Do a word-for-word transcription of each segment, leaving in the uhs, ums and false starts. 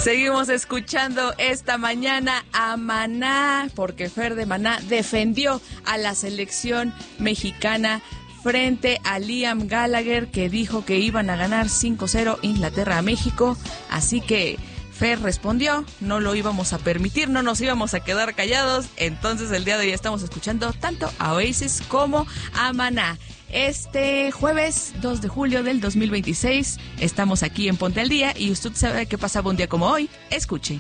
Seguimos escuchando esta mañana a Maná, porque Fer de Maná defendió a la selección mexicana frente a Liam Gallagher, que dijo que iban a ganar cinco cero Inglaterra a México. Así que Fer respondió, no lo íbamos a permitir, no nos íbamos a quedar callados. Entonces el día de hoy estamos escuchando tanto a Oasis como a Maná. Este jueves dos de julio del dos mil veintiséis estamos aquí en Ponte al Día y usted sabe qué pasaba un día como hoy. Escuche.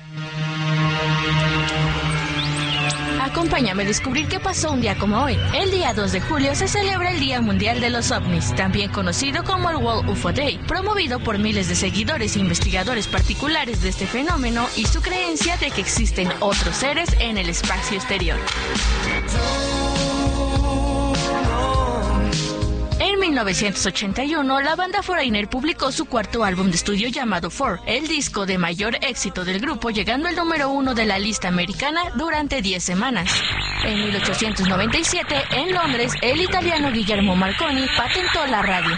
Acompáñame a descubrir qué pasó un día como hoy. El día dos de julio se celebra el Día Mundial de los OVNIs, también conocido como el World U F O Day, promovido por miles de seguidores e investigadores particulares de este fenómeno y su creencia de que existen otros seres en el espacio exterior. En mil novecientos ochenta y uno, la banda Foreigner publicó su cuarto álbum de estudio llamado Four, el disco de mayor éxito del grupo, llegando al número uno de la lista americana durante diez semanas. En mil ochocientos noventa y siete, en Londres, el italiano Guillermo Marconi patentó la radio.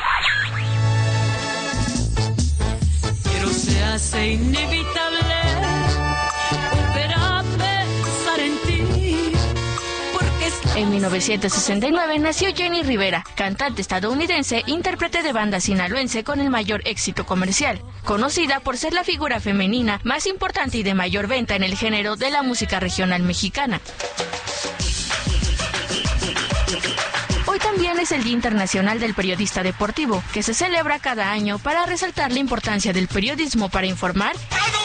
Pero se hace inevitable volver a pensar en ti. En mil novecientos sesenta y nueve nació Jenny Rivera, cantante estadounidense, intérprete de banda sinaloense con el mayor éxito comercial, conocida por ser la figura femenina más importante y de mayor venta en el género de la música regional mexicana. Hoy también es el Día Internacional del Periodista Deportivo, que se celebra cada año para resaltar la importancia del periodismo para informar,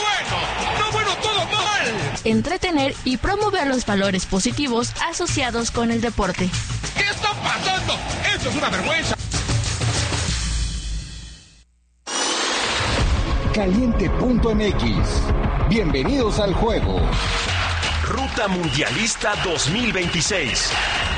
entretener y promover los valores positivos asociados con el deporte. ¿Qué está pasando? ¡Esto es una vergüenza! Caliente punto M X. Bienvenidos al juego. Ruta Mundialista dos mil veintiséis.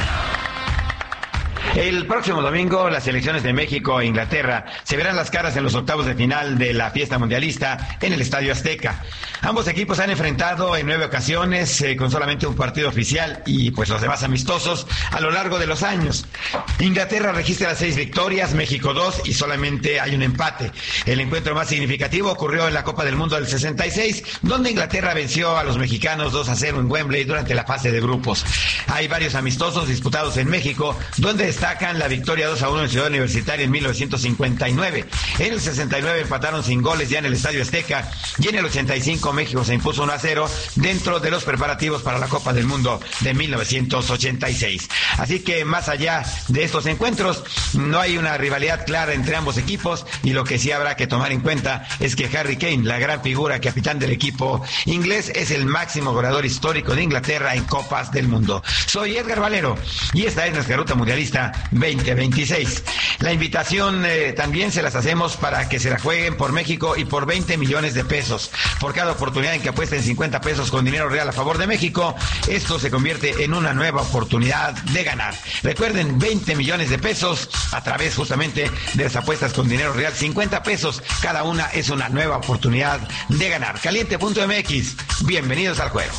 El próximo domingo, las selecciones de México e Inglaterra se verán las caras en los octavos de final de la fiesta mundialista en el Estadio Azteca. Ambos equipos se han enfrentado en nueve ocasiones, eh, con solamente un partido oficial y pues los demás amistosos a lo largo de los años. Inglaterra registra seis victorias, México dos y solamente hay un empate. El encuentro más significativo ocurrió en la Copa del Mundo del sesenta y seis, donde Inglaterra venció a los mexicanos dos a cero en Wembley durante la fase de grupos. Hay varios amistosos disputados en México, donde destacan la victoria dos a uno en Ciudad Universitaria en mil novecientos cincuenta y nueve. En el sesenta y nueve empataron sin goles ya en el Estadio Azteca y en el ochenta y cinco México se impuso uno a cero dentro de los preparativos para la Copa del Mundo de mil novecientos ochenta y seis. Así que más allá de estos encuentros, no hay una rivalidad clara entre ambos equipos y lo que sí habrá que tomar en cuenta es que Harry Kane, la gran figura, capitán del equipo inglés, es el máximo goleador histórico de Inglaterra en Copas del Mundo. Soy Edgar Valero y esta es nuestra Ruta Mundialista veinte veintiséis. La invitación eh, también se las hacemos para que se la jueguen por México y por veinte millones de pesos. Por cada oportunidad en que apuesten cincuenta pesos con dinero real a favor de México, esto se convierte en una nueva oportunidad de ganar. Recuerden, veinte millones de pesos a través justamente de las apuestas con dinero real, cincuenta pesos cada una, es una nueva oportunidad de ganar. Caliente punto M X, bienvenidos al juego.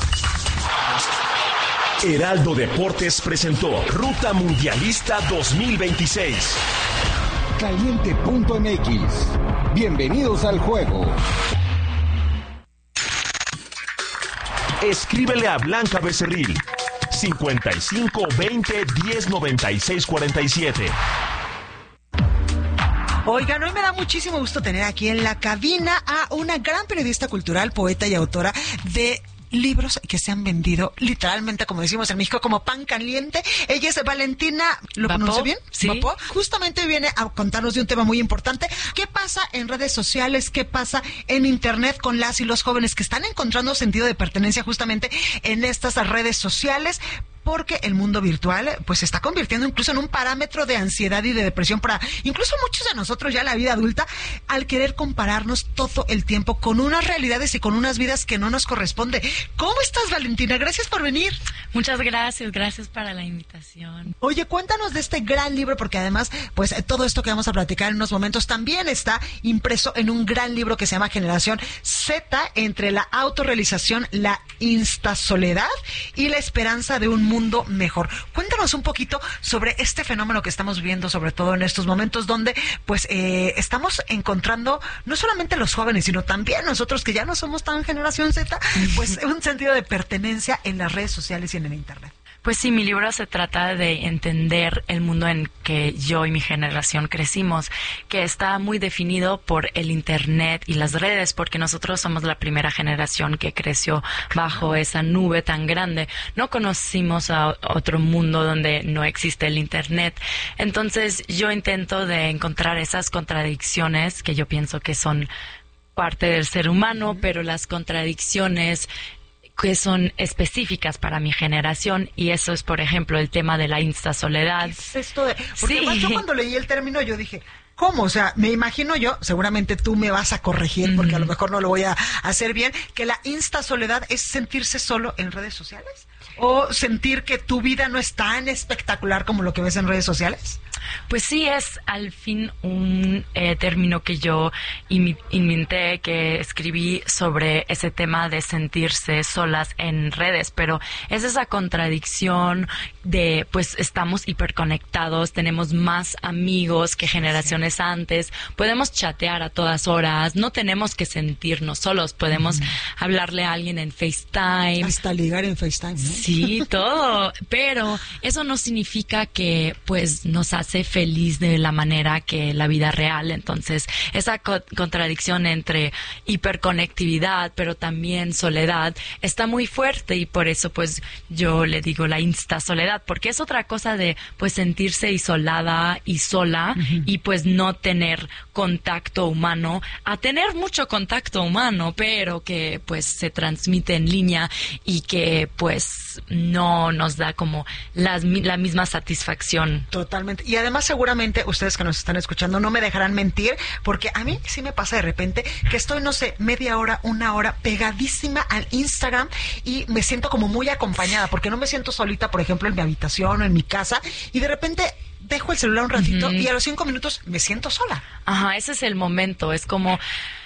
Heraldo Deportes presentó Ruta Mundialista dos mil veintiséis. Caliente punto M X. Bienvenidos al juego. Escríbele a Blanca Becerril, cincuenta y cinco veinte diez noventa y seis cuarenta y siete. Oigan, hoy me da muchísimo gusto tener aquí en la cabina a una gran periodista cultural, poeta y autora de libros que se han vendido literalmente, como decimos en México, como pan caliente. Ella es Valentina, ¿lo pronuncio bien? Sí. Vapo. Justamente viene a contarnos de un tema muy importante. ¿Qué pasa en redes sociales? ¿Qué pasa en internet con las y los jóvenes que están encontrando sentido de pertenencia justamente en estas redes sociales? Porque el mundo virtual pues se está convirtiendo incluso en un parámetro de ansiedad y de depresión para incluso muchos de nosotros ya en la vida adulta, al querer compararnos todo el tiempo con unas realidades y con unas vidas que no nos corresponde. ¿Cómo estás, Valentina? Gracias por venir. Muchas gracias, gracias para la invitación. Oye, cuéntanos de este gran libro, porque además pues todo esto que vamos a platicar en unos momentos también está impreso en un gran libro que se llama Generación Z, entre la autorrealización, la instasoledad y la esperanza de un mundo mundo mejor. Cuéntanos un poquito sobre este fenómeno que estamos viendo, sobre todo en estos momentos donde pues eh, estamos encontrando no solamente los jóvenes, sino también nosotros que ya no somos tan generación Z, pues un sentido de pertenencia en las redes sociales y en el internet. Pues sí, mi libro se trata de entender el mundo en que yo y mi generación crecimos, que está muy definido por el internet y las redes, porque nosotros somos la primera generación que creció bajo esa nube tan grande. No conocimos a otro mundo donde no existe el internet. Entonces yo intento de encontrar esas contradicciones que yo pienso que son parte del ser humano, pero las contradicciones que son específicas para mi generación, y eso es, por ejemplo, el tema de la instasoledad. ¿Qué es esto de...? Porque Sí. además yo cuando leí el término yo dije, ¿cómo? O sea, me imagino yo, seguramente tú me vas a corregir porque a lo mejor no lo voy a hacer bien, que la instasoledad es sentirse solo en redes sociales, o sentir que tu vida no es tan espectacular como lo que ves en redes sociales. Pues sí, es al fin un eh, término que yo imi- inventé, que escribí sobre ese tema de sentirse solas en redes, pero es esa contradicción de, pues estamos hiperconectados, tenemos más amigos que generaciones antes, podemos chatear a todas horas, no tenemos que sentirnos solos, podemos mm. hablarle a alguien en FaceTime. Hasta ligar en FaceTime, ¿no? Sí, todo, pero eso no significa que pues nos hace feliz de la manera que la vida real. Entonces, esa co- contradicción entre hiperconectividad, pero también soledad, está muy fuerte, y por eso pues yo le digo la instasoledad, porque es otra cosa de pues sentirse isolada y sola, uh-huh. y pues no tener contacto humano, a tener mucho contacto humano, pero que pues se transmite en línea y que pues no nos da como las, la misma satisfacción. Totalmente. Y además seguramente ustedes que nos están escuchando no me dejarán mentir, porque a mí sí me pasa de repente que estoy, no sé, media hora, una hora pegadísima al Instagram y me siento como muy acompañada, porque no me siento solita, por ejemplo, en mi habitación o en mi casa, y de repente dejo el celular un ratito, uh-huh. y a los cinco minutos me siento sola. Ajá, ese es el momento, es como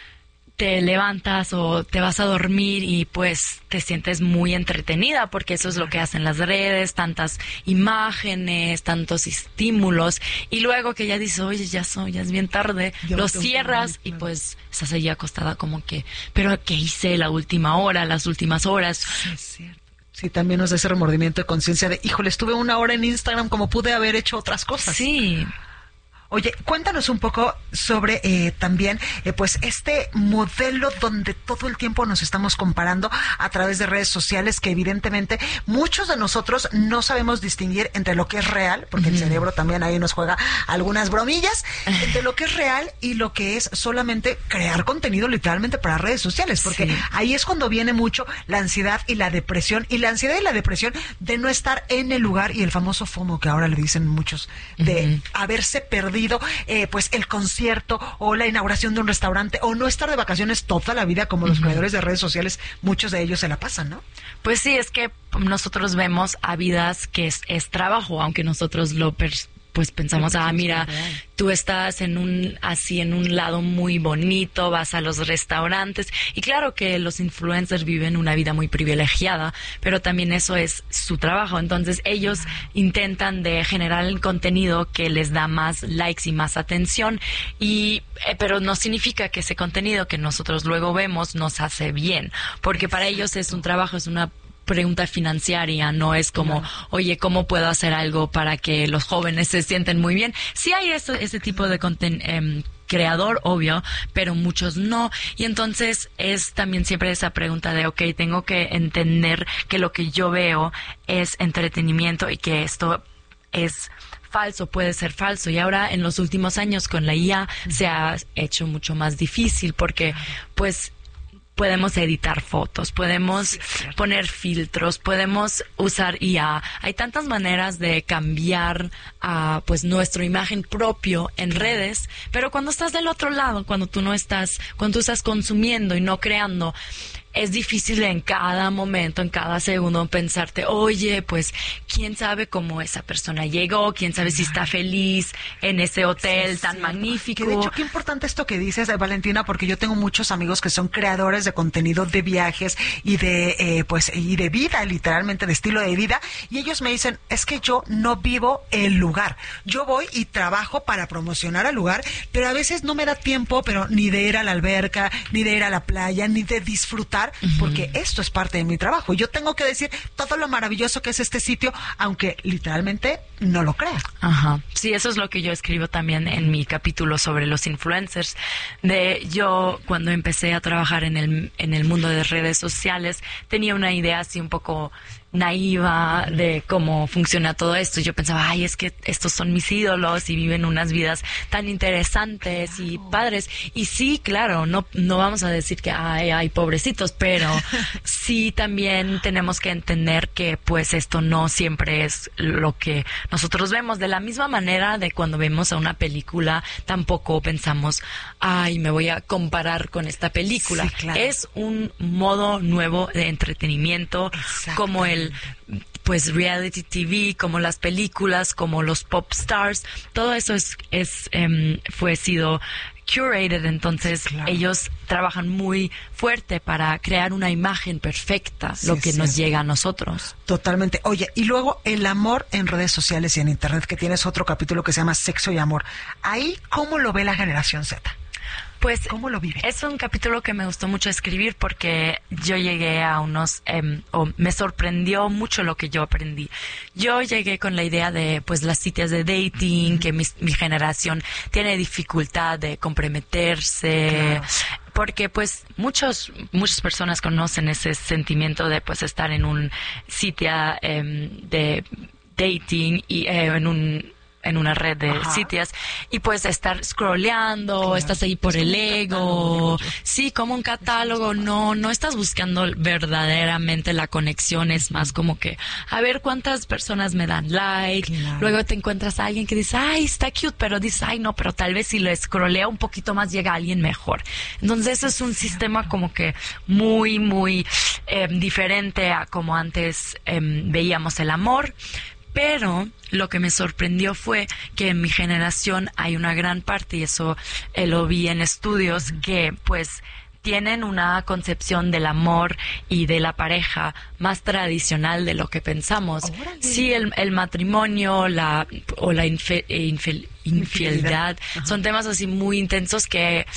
te levantas o te vas a dormir y pues te sientes muy entretenida, porque eso es lo que hacen las redes, tantas imágenes, tantos estímulos, y luego que ya dices, oye, ya soy, ya es bien tarde, Yo lo cierras dormir, y claro. pues estás allí acostada como que, pero ¿qué hice la última hora, las últimas horas? Sí, es cierto. Sí, también nos da ese remordimiento de conciencia de, híjole, estuve una hora en Instagram como pude haber hecho otras cosas. Sí. Oye, cuéntanos un poco sobre eh, también, eh, pues, este modelo donde todo el tiempo nos estamos comparando a través de redes sociales, que evidentemente muchos de nosotros no sabemos distinguir entre lo que es real, porque uh-huh. el cerebro también ahí nos juega algunas bromillas, entre lo que es real y lo que es solamente crear contenido literalmente para redes sociales, porque sí. ahí es cuando viene mucho la ansiedad y la depresión, y la ansiedad y la depresión de no estar en el lugar, y el famoso FOMO que ahora le dicen muchos, de uh-huh. haberse perdido Eh, pues el concierto o la inauguración de un restaurante, o no estar de vacaciones toda la vida como los uh-huh. creadores de redes sociales, muchos de ellos se la pasan, ¿no? Pues sí, es que nosotros vemos a vidas que es, es trabajo, aunque nosotros lo pers- pues pensamos, ah, mira, tú estás en un, así en un lado muy bonito, vas a los restaurantes, y claro que los influencers viven una vida muy privilegiada, pero también eso es su trabajo. Entonces ellos intentan de generar el contenido que les da más likes y más atención, y eh, pero no significa que ese contenido que nosotros luego vemos nos hace bien, porque para ellos es un trabajo, es una pregunta financiera, no es como, claro. oye, ¿cómo puedo hacer algo para que los jóvenes se sienten muy bien? Sí hay eso, ese tipo de conten- eh, creador, obvio, pero muchos no. Y entonces es también siempre esa pregunta de, ok, tengo que entender que lo que yo veo es entretenimiento y que esto es falso, puede ser falso. Y ahora en los últimos años con la I A uh-huh. se ha hecho mucho más difícil, porque pues podemos editar fotos, podemos sí, poner filtros, podemos usar I A. Hay tantas maneras de cambiar uh, pues nuestra imagen propio en redes, pero cuando estás del otro lado, cuando tú no estás, cuando tú estás consumiendo y no creando, es difícil en cada momento, en cada segundo pensarte, oye, pues, ¿quién sabe cómo esa persona llegó? ¿Quién sabe si está feliz en ese hotel sí, tan sí. magnífico? Que de hecho, qué importante esto que dices, Valentina, porque yo tengo muchos amigos que son creadores de contenido de viajes y de, eh, pues, y de vida, literalmente, de estilo de vida, y ellos me dicen, es que yo no vivo el lugar. Yo voy y trabajo para promocionar al lugar, pero a veces no me da tiempo, pero ni de ir a la alberca, ni de ir a la playa, ni de disfrutar, uh-huh. porque esto es parte de mi trabajo. Yo tengo que decir todo lo maravilloso que es este sitio, aunque literalmente no lo crea. Ajá. Sí, eso es lo que yo escribo también en mi capítulo sobre los influencers. De yo, cuando empecé a trabajar en el, en el mundo de redes sociales, tenía una idea así un poco naiva de cómo funciona todo esto. Yo pensaba, ay, es que estos son mis ídolos y viven unas vidas tan interesantes y padres. Y sí, claro, no, no vamos a decir que ay, ay, pobrecitos, pero sí también tenemos que entender que pues esto no siempre es lo que nosotros vemos. De la misma manera de cuando vemos a una película, tampoco pensamos, ay, me voy a comparar con esta película. Sí, claro. Es un modo nuevo de entretenimiento, como el pues reality T V, como las películas, como los pop stars, todo eso es, es um, fue sido curated, entonces claro. ellos trabajan muy fuerte para crear una imagen perfecta, sí, lo que nos cierto. llega a nosotros. Totalmente. Oye, y luego el amor en redes sociales y en internet, que tienes otro capítulo que se llama Sexo y Amor. Ahí, ¿cómo lo ve la generación Z? Pues, ¿cómo lo vive? Es un capítulo que me gustó mucho escribir porque yo llegué a unos, eh, o me sorprendió mucho lo que yo aprendí. Yo llegué con la idea de, pues, las citas de dating, mm. que mi, mi generación tiene dificultad de comprometerse. Claro. Porque pues muchos muchas personas conocen ese sentimiento de pues estar en un sitio eh, de dating y eh, en un en una red de Ajá. sitios y pues estar scrolleando, claro. estás ahí por es el ego, sí, como un catálogo, no, no estás buscando verdaderamente la conexión, es más como que a ver cuántas personas me dan like, claro. luego te encuentras a alguien que dice, ay, está cute, pero dices, ay, no, pero tal vez si lo scrollea un poquito más llega alguien mejor. Entonces eso es un sistema como que muy, muy eh, diferente a como antes eh, veíamos el amor. Pero lo que me sorprendió fue que en mi generación hay una gran parte, y eso eh, lo vi en estudios, que pues tienen una concepción del amor y de la pareja más tradicional de lo que pensamos. ¡Órale! Sí, el, el matrimonio la o la infe, infe, infidelidad son temas así muy intensos que,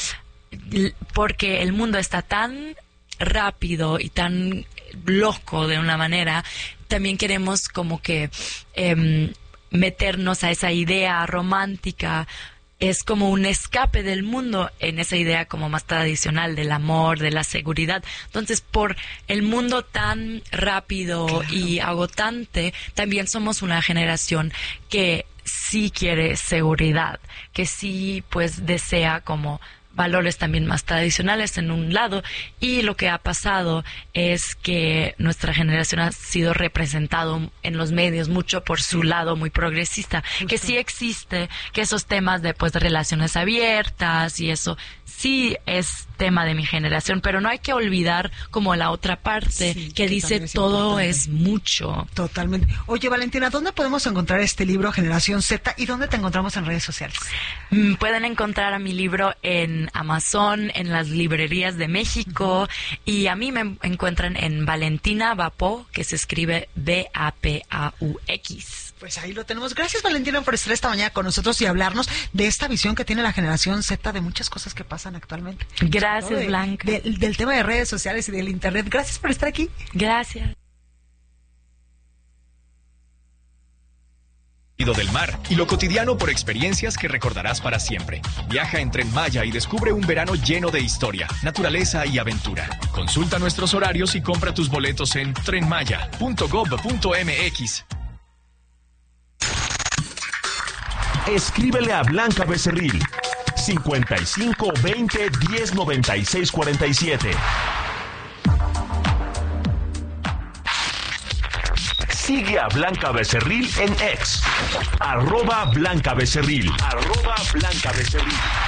porque el mundo está tan rápido y tan loco de una manera, también queremos como que eh, meternos a esa idea romántica. Es como un escape del mundo en esa idea como más tradicional del amor, de la seguridad. Entonces, por el mundo tan rápido claro. y agotante, también somos una generación que sí quiere seguridad, que sí pues desea como valores también más tradicionales en un lado, y lo que ha pasado es que nuestra generación ha sido representado en los medios mucho por su lado muy progresista, Justo. que sí existe, que esos temas de pues de relaciones abiertas y eso sí es tema de mi generación, pero no hay que olvidar como la otra parte sí, que, que dice es todo importante. Es mucho. Totalmente. Oye, Valentina, ¿dónde podemos encontrar este libro Generación Z y dónde te encontramos en redes sociales? Mm, pueden encontrar a mi libro en Amazon, en las librerías de México, uh-huh. y a mí me encuentran en Valentina Vapaux, que se escribe B A P A U X. Pues ahí lo tenemos. Gracias, Valentina, por estar esta mañana con nosotros y hablarnos de esta visión que tiene la generación Z de muchas cosas que pasan actualmente. Gracias, de, Blanca. De, de, del tema de redes sociales y del internet. Gracias por estar aquí. Gracias. Del mar y lo cotidiano por experiencias que recordarás para siempre. Viaja en Tren Maya y descubre un verano lleno de historia, naturaleza y aventura. Consulta nuestros horarios y compra tus boletos en tren maya punto gob punto m x. Escríbele a Blanca Becerril cincuenta y cinco veinte diez noventa y seis cuarenta y siete. Sigue a Blanca Becerril en X, arroba Blanca Becerril, arroba Blanca Becerril.